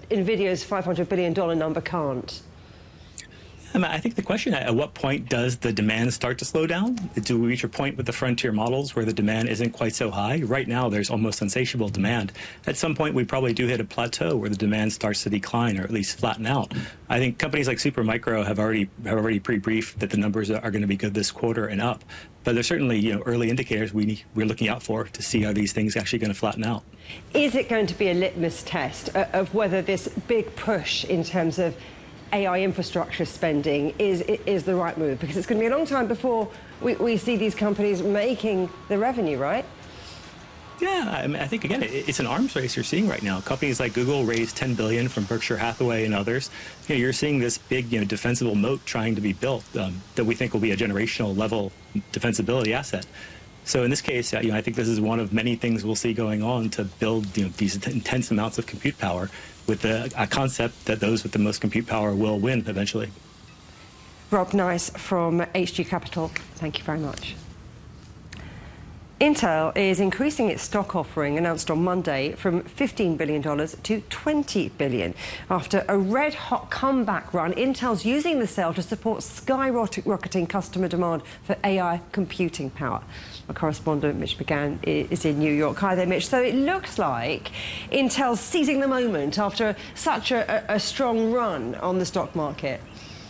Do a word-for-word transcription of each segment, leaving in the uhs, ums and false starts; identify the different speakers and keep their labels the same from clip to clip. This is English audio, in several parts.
Speaker 1: NVIDIA's five hundred billion dollar number can't?
Speaker 2: I, mean, I think the question, at what point does the demand start to slow down? Do we reach a point with the frontier models where the demand isn't quite so high? Right now, there's almost insatiable demand. At some point, we probably do hit a plateau where the demand starts to decline or at least flatten out. I think companies like Supermicro have already have already pre-briefed that the numbers are going to be good this quarter and up. But there's certainly, you know, early indicators we, we're looking out for to see are these things actually going to flatten out.
Speaker 1: Is it going to be a litmus test of whether this big push in terms of A I infrastructure spending is is the right move? Because it's going to be a long time before we, we see these companies making the revenue, right?
Speaker 2: Yeah, I mean, I think, again, it, it's an arms race you're seeing right now. Companies like Google raised ten billion dollars from Berkshire Hathaway and others. You know, you're seeing this big, you know, defensible moat trying to be built um, that we think will be a generational level defensibility asset. So in this case, uh, you know, I think this is one of many things we'll see going on to build, you know, these intense amounts of compute power with the, a concept that those with the most compute power will win eventually.
Speaker 1: Rob Nice from H G Capital, thank you very much. Intel is increasing its stock offering, announced on Monday, from fifteen billion dollars to twenty billion dollars. After a red-hot comeback run, Intel's using the sale to support skyrocketing customer demand for A I computing power. Our correspondent, Mitch McGann, is in New York. Hi there, Mitch. So it looks like Intel's seizing the moment after such a, a strong run on the stock market.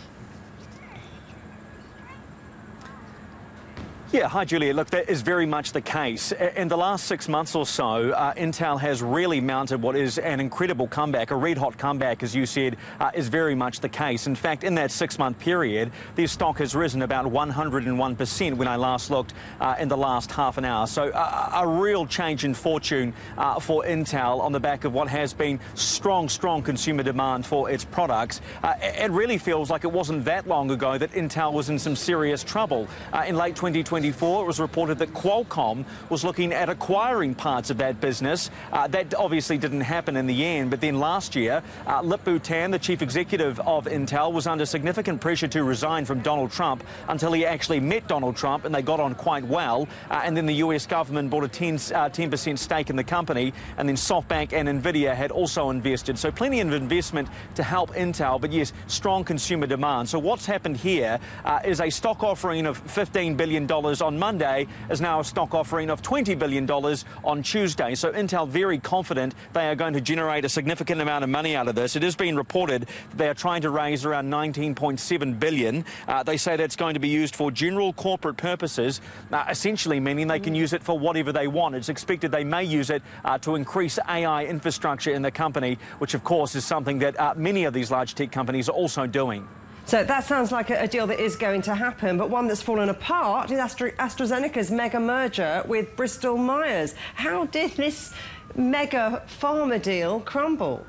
Speaker 3: Yeah, hi, Julia. Look, that is very much the case. In the last six months or so, uh, Intel has really mounted what is an incredible comeback. A red-hot comeback, as you said, uh, is very much the case. In fact, in that six-month period, their stock has risen about one hundred and one percent when I last looked uh, in the last half an hour. So uh, a real change in fortune uh, for Intel on the back of what has been strong, strong consumer demand for its products. Uh, it really feels like it wasn't that long ago that Intel was in some serious trouble. Uh, in late twenty twenty-four, it was reported that Qualcomm was looking at acquiring parts of that business. Uh, that obviously didn't happen in the end, but then last year, uh, Lip-Bu Tan, the chief executive of Intel, was under significant pressure to resign from Donald Trump until he actually met Donald Trump, and they got on quite well. Uh, and then the U S government bought a ten percent stake in the company, and then SoftBank and NVIDIA had also invested. So plenty of investment to help Intel, but yes, strong consumer demand. So what's happened here uh, is a stock offering of fifteen billion dollars on Monday is now a stock offering of twenty billion dollars on Tuesday. So Intel very confident they are going to generate a significant amount of money out of this. It has been reported that they are trying to raise around nineteen point seven billion dollars. Uh, they say that's going to be used for general corporate purposes, uh, essentially meaning they can use it for whatever they want. It's expected they may use it uh, to increase A I infrastructure in the company, which of course is something that uh, many of these large tech companies are also doing.
Speaker 1: So that sounds like a deal that is going to happen, but one that's fallen apart is Astra AstraZeneca's mega merger with Bristol Myers. How did this mega pharma deal crumble?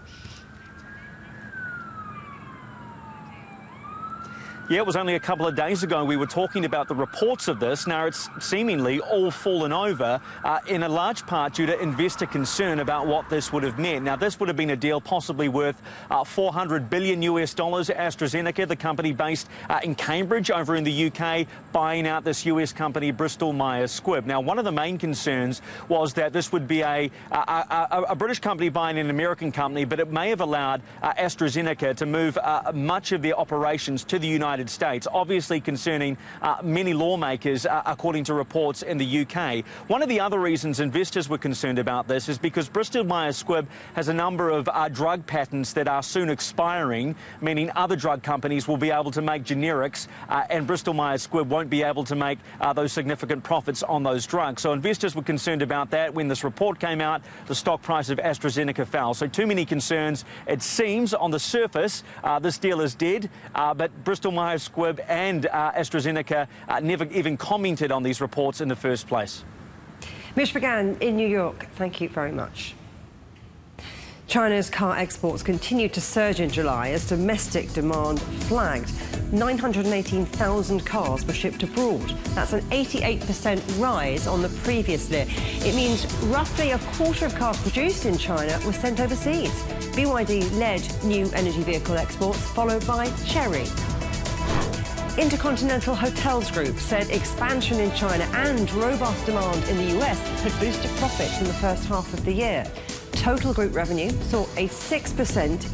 Speaker 3: Yeah, it was only a couple of days ago we were talking about the reports of this. Now, it's seemingly all fallen over uh, in a large part due to investor concern about what this would have meant. Now, this would have been a deal possibly worth uh, four hundred billion U S dollars. AstraZeneca, the company based uh, in Cambridge over in the U K, buying out this U S company, Bristol Myers Squibb. Now, one of the main concerns was that this would be a, a, a, a British company buying an American company, but it may have allowed uh, AstraZeneca to move uh, much of their operations to the United States, obviously concerning uh, many lawmakers, uh, according to reports in the U K. One of the other reasons investors were concerned about this is because Bristol Myers Squibb has a number of uh, drug patents that are soon expiring, meaning other drug companies will be able to make generics, uh, and Bristol Myers Squibb won't be able to make uh, those significant profits on those drugs. So investors were concerned about that. When this report came out, the stock price of AstraZeneca fell. So too many concerns. It seems on the surface uh, this deal is dead, uh, but Bristol Myers Squibb and uh, AstraZeneca uh, never even commented on these reports in the first place.
Speaker 1: Mitch McGann in New York, thank you very much. China's car exports continued to surge in July as domestic demand flagged. nine hundred eighteen thousand cars were shipped abroad. That's an eighty-eight percent rise on the previous year. It means roughly a quarter of cars produced in China were sent overseas. B Y D led new energy vehicle exports, followed by Chery. Intercontinental Hotels Group said expansion in China and robust demand in the U S had boosted profits in the first half of the year. Total group revenue saw a six percent